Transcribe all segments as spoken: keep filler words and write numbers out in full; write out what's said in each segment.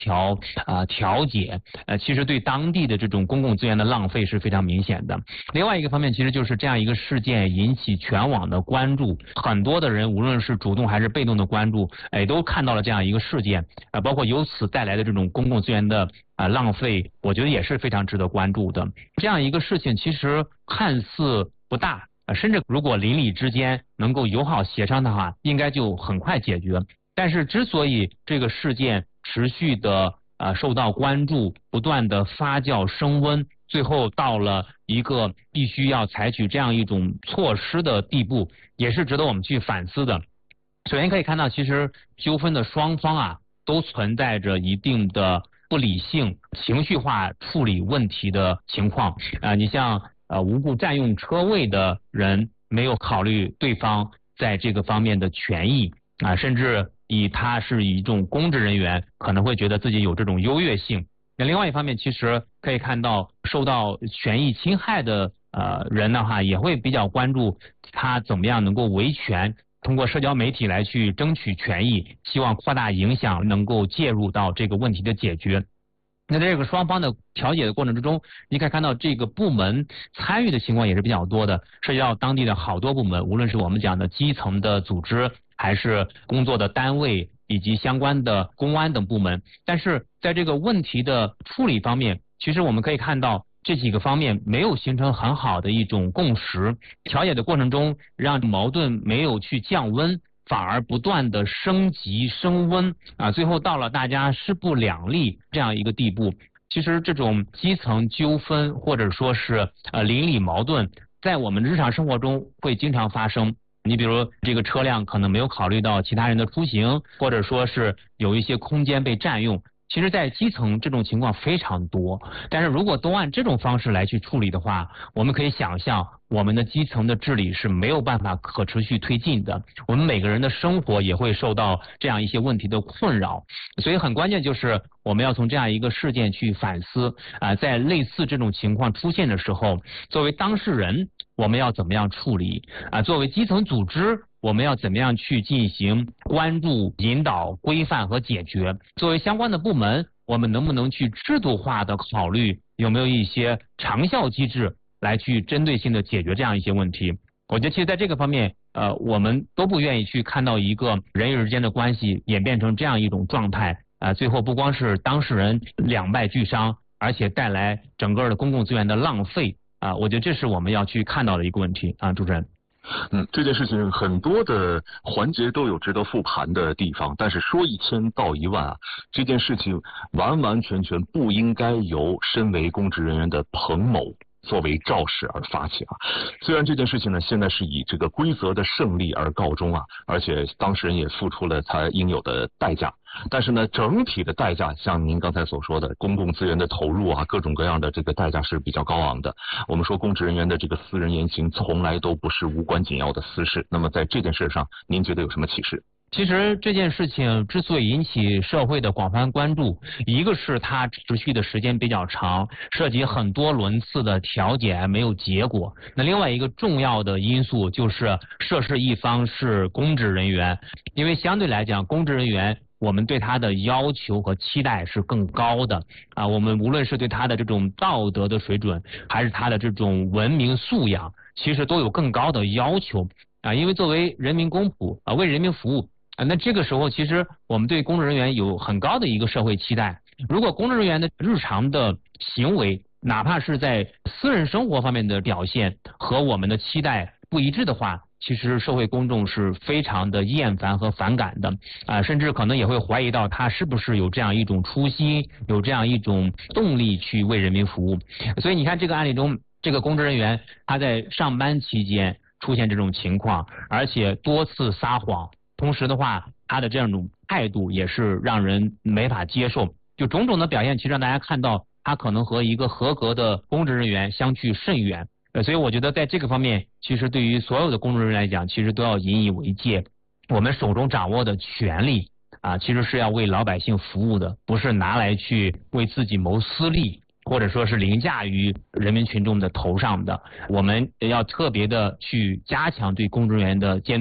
调啊、呃、调解，呃，其实对当地的这种公共资源的浪费是非常明显的。另外一个方面，其实就是这样一个事件引起全网的关注，很多的人无论是主动还是被动的关注，哎，都看到了这样一个事件，啊、呃，包括由此带来的这种公共资源的啊、呃、浪费，我觉得也是非常值得关注的。这样一个事情其实看似不大。甚至如果邻里之间能够友好协商的话，应该就很快解决。但是之所以这个事件持续的呃受到关注，不断的发酵升温，最后到了一个必须要采取这样一种措施的地步，也是值得我们去反思的。首先可以看到，其实纠纷的双方啊，都存在着一定的不理性、情绪化处理问题的情况啊、呃。你像呃无故占用车位的人，没有考虑对方在这个方面的权益啊、呃，甚至以他是以一种公职人员，可能会觉得自己有这种优越性。那另外一方面，其实可以看到受到权益侵害的呃人的话，也会比较关注他怎么样能够维权。通过社交媒体来去争取权益，希望扩大影响，能够介入到这个问题的解决。那在这个双方的调解的过程之中，你可以看到这个部门参与的情况也是比较多的，涉及到当地的好多部门，无论是我们讲的基层的组织，还是工作的单位，以及相关的公安等部门。但是在这个问题的处理方面，其实我们可以看到这几个方面没有形成很好的一种共识，调解的过程中让矛盾没有去降温，反而不断的升级升温啊，最后到了大家势不两立这样一个地步。其实这种基层纠纷或者说是呃邻里矛盾，在我们日常生活中会经常发生。你比如这个车辆可能没有考虑到其他人的出行，或者说是有一些空间被占用。其实在基层这种情况非常多，但是如果都按这种方式来去处理的话，我们可以想象我们的基层的治理是没有办法可持续推进的，我们每个人的生活也会受到这样一些问题的困扰。所以很关键就是我们要从这样一个事件去反思啊、呃，在类似这种情况出现的时候，作为当事人我们要怎么样处理啊、呃？作为基层组织我们要怎么样去进行关注、引导、规范和解决？作为相关的部门，我们能不能去制度化的考虑有没有一些长效机制来去针对性的解决这样一些问题？我觉得其实在这个方面，呃，我们都不愿意去看到一个人与人之间的关系演变成这样一种状态啊、呃，最后不光是当事人两败俱伤，而且带来整个的公共资源的浪费啊、呃，我觉得这是我们要去看到的一个问题啊，主持人。 嗯，这件事情很多的环节都有值得复盘的地方，但是说一千道一万啊，这件事情完完全全不应该由身为公职人员的彭某作为肇事而发起啊。虽然这件事情呢，现在是以这个规则的胜利而告终啊，而且当事人也付出了他应有的代价，但是呢，整体的代价，像您刚才所说的，公共资源的投入啊，各种各样的这个代价是比较高昂的。我们说公职人员的这个私人言行从来都不是无关紧要的私事。那么在这件事上，您觉得有什么启示？ 其实这件事情之所以引起社会的广泛关注，一个是它持续的时间比较长，涉及很多轮次的调解没有结果。那另外一个重要的因素就是涉事一方是公职人员，因为相对来讲，公职人员我们对他的要求和期待是更高的啊，我们无论是对他的这种道德的水准，还是他的这种文明素养，其实都有更高的要求啊，因为作为人民公仆啊，为人民服务。啊，那这个时候其实我们对公职人员有很高的一个社会期待。如果公职人员的日常的行为，哪怕是在私人生活方面的表现和我们的期待不一致的话，其实社会公众是非常的厌烦和反感的啊，甚至可能也会怀疑到他是不是有这样一种初心，有这样一种动力去为人民服务。所以你看这个案例中，这个公职人员他在上班期间出现这种情况，而且多次撒谎。同时的话，他的这样一种态度也是让人没法接受，就种种的表现，其实让大家看到他可能和一个合格的公职人员相去甚远。呃，所以我觉得在这个方面，其实对于所有的公职人员来讲，其实都要引以为戒。我们手中掌握的权利啊，其实是要为老百姓服务的，不是拿来去为自己谋私利，或者说是凌驾于人民群众的头上的。我们要特别的去加强对公职人员的监督。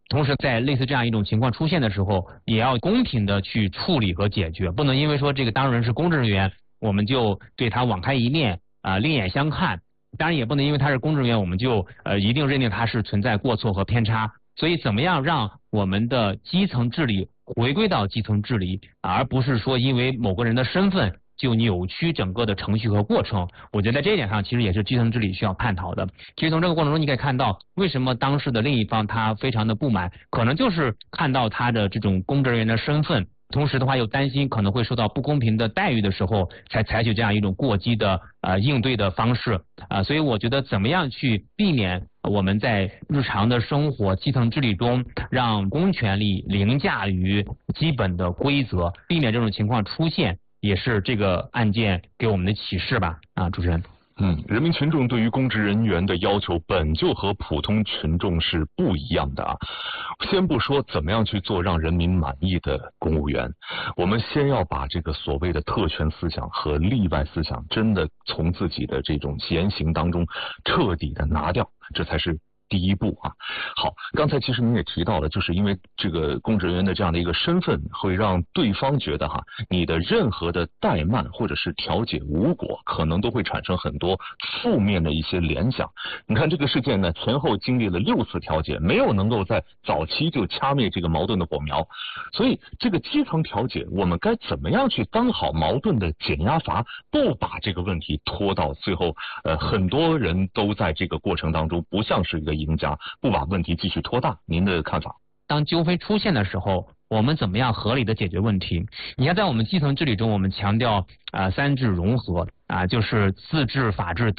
同时在类似这样一种情况出现的时候，也要公平的去处理和解决，不能因为说这个当事人是公职人员，我们就对他网开一面啊、呃，另眼相看。当然也不能因为他是公职人员，我们就呃一定认定他是存在过错和偏差。所以怎么样让我们的基层治理回归到基层治理，而不是说因为某个人的身份就扭曲整个的程序和过程。我觉得在这一点上其实也是基层治理需要探讨的。其实从这个过程中你可以看到，为什么当事的另一方他非常的不满，可能就是看到他的这种公职人员的身份，同时的话又担心可能会受到不公平的待遇的时候，才采取这样一种过激的呃应对的方式啊、呃。所以我觉得怎么样去避免我们在日常的生活基层治理中让公权力凌驾于基本的规则，避免这种情况出现，也是这个案件给我们的启示吧。啊，主持人。 嗯，人民群众对于公职人员的要求本就和普通群众是不一样的啊。先不说怎么样去做让人民满意的公务员，我们先要把这个所谓的特权思想和例外思想真的从自己的这种言行当中彻底的拿掉，这才是第一步啊。好，刚才其实您也提到了，就是因为这个公职人员的这样的一个身份，会让对方觉得哈，你的任何的怠慢或者是调解无果，可能都会产生很多负面的一些联想。你看这个事件呢，前后经历了六次调解，没有能够在早期就掐灭这个矛盾的火苗。所以这个基层调解，我们该怎么样去当好矛盾的减压阀，不把这个问题拖到最后，呃，很多人都在这个过程当中不像是一个赢家，不把问题继续拖大，您的看法？ 当纠纷出现的时候，我们怎么样合理的解决问题？你看，在我们基层治理中，我们强调啊、呃、三治融合啊、呃，就是自治、法治。